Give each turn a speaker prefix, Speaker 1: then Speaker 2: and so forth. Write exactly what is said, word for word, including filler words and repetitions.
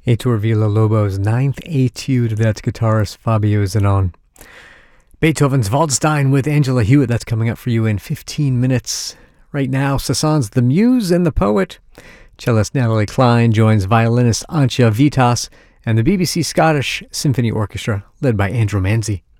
Speaker 1: Heitor Villa-Lobos' ninth Etude, that's guitarist Fabio Zanon. Beethoven's Waldstein with Angela Hewitt, that's coming up for you in fifteen minutes. Right now, Sasson's The Muse and the Poet. Cellist Natalie Klein joins violinist Antje Vitas and the B B C Scottish Symphony Orchestra, led by Andrew Manzi.